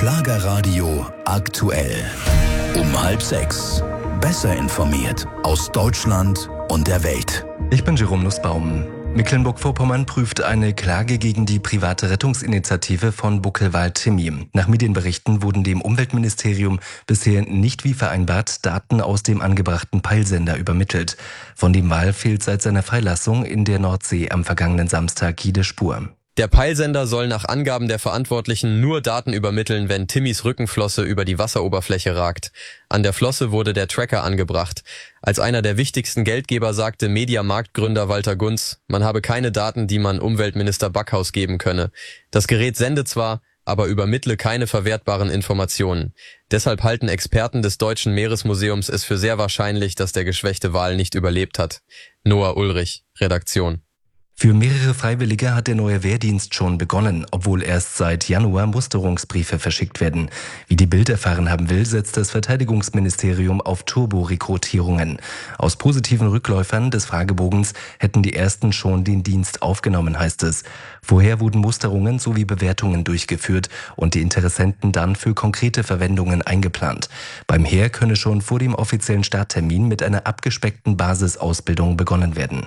Schlagerradio aktuell. Um 5:30. Besser informiert aus Deutschland und der Welt. Ich bin Jerome Nussbaum. Mecklenburg-Vorpommern prüft eine Klage gegen die private Rettungsinitiative von Buckelwald-Timmy. Nach Medienberichten wurden dem Umweltministerium bisher nicht wie vereinbart Daten aus dem angebrachten Peilsender übermittelt. Von dem Wal fehlt seit seiner Freilassung in der Nordsee am vergangenen Samstag jede Spur. Der Peilsender soll nach Angaben der Verantwortlichen nur Daten übermitteln, wenn Timmys Rückenflosse über die Wasseroberfläche ragt. An der Flosse wurde der Tracker angebracht. Als einer der wichtigsten Geldgeber sagte Mediamarkt-Gründer Walter Gunz, man habe keine Daten, die man Umweltminister Backhaus geben könne. Das Gerät sende zwar, aber übermittle keine verwertbaren Informationen. Deshalb halten Experten des Deutschen Meeresmuseums es für sehr wahrscheinlich, dass der geschwächte Wal nicht überlebt hat. Noah Ulrich, Redaktion. Für mehrere Freiwillige hat der neue Wehrdienst schon begonnen, obwohl erst seit Januar Musterungsbriefe verschickt werden. Wie die Bild erfahren haben will, setzt das Verteidigungsministerium auf Turbo-Rekrutierungen. Aus positiven Rückläufern des Fragebogens hätten die ersten schon den Dienst aufgenommen, heißt es. Vorher wurden Musterungen sowie Bewertungen durchgeführt und die Interessenten dann für konkrete Verwendungen eingeplant. Beim Heer könne schon vor dem offiziellen Starttermin mit einer abgespeckten Basisausbildung begonnen werden.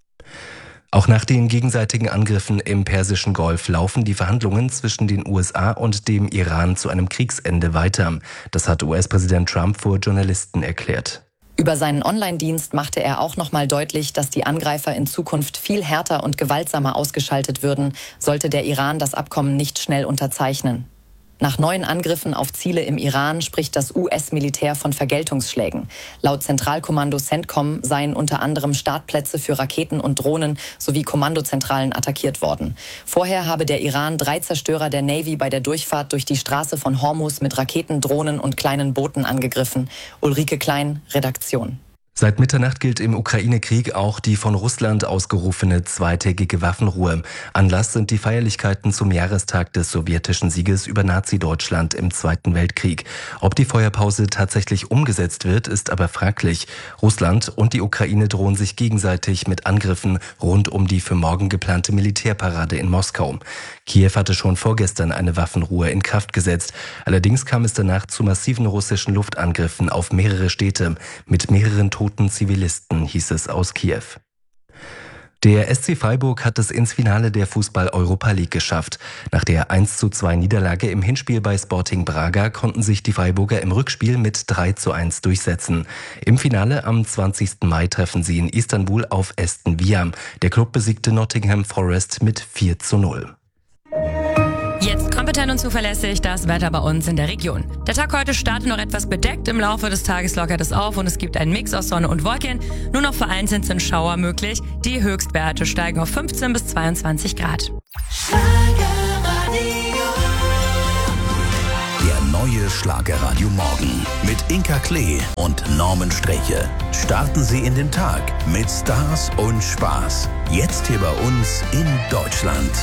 Auch nach den gegenseitigen Angriffen im Persischen Golf laufen die Verhandlungen zwischen den USA und dem Iran zu einem Kriegsende weiter. Das hat US-Präsident Trump vor Journalisten erklärt. Über seinen Online-Dienst machte er auch nochmal deutlich, dass die Angreifer in Zukunft viel härter und gewaltsamer ausgeschaltet würden, sollte der Iran das Abkommen nicht schnell unterzeichnen. Nach neuen Angriffen auf Ziele im Iran spricht das US-Militär von Vergeltungsschlägen. Laut Zentralkommando CENTCOM seien unter anderem Startplätze für Raketen und Drohnen sowie Kommandozentralen attackiert worden. Vorher habe der Iran 3 Zerstörer der Navy bei der Durchfahrt durch die Straße von Hormuz mit Raketen, Drohnen und kleinen Booten angegriffen. Ulrike Klein, Redaktion. Seit Mitternacht gilt im Ukraine-Krieg auch die von Russland ausgerufene zweitägige Waffenruhe. Anlass sind die Feierlichkeiten zum Jahrestag des sowjetischen Sieges über Nazi-Deutschland im Zweiten Weltkrieg. Ob die Feuerpause tatsächlich umgesetzt wird, ist aber fraglich. Russland und die Ukraine drohen sich gegenseitig mit Angriffen rund um die für morgen geplante Militärparade in Moskau. Kiew hatte schon vorgestern eine Waffenruhe in Kraft gesetzt. Allerdings kam es danach zu massiven russischen Luftangriffen auf mehrere Städte mit mehreren toten Zivilisten, hieß es aus Kiew. Der SC Freiburg hat es ins Finale der Fußball-Europa League geschafft. Nach der 1:2 Niederlage im Hinspiel bei Sporting Braga konnten sich die Freiburger im Rückspiel mit 3:1 durchsetzen. Im Finale am 20. Mai treffen sie in Istanbul auf Aston Villa. Der Klub besiegte Nottingham Forest mit 4:0. Jetzt kompetent und zuverlässig das Wetter bei uns in der Region. Der Tag heute startet noch etwas bedeckt, im Laufe des Tages lockert es auf und es gibt einen Mix aus Sonne und Wolken. Nur noch vereinzelt sind Schauer möglich. Die Höchstwerte steigen auf 15 bis 22 Grad. Der neue Schlagerradio Morgen mit Inka Klee und Norman Sträche. Starten Sie in den Tag mit Stars und Spaß. Jetzt hier bei uns in Deutschland.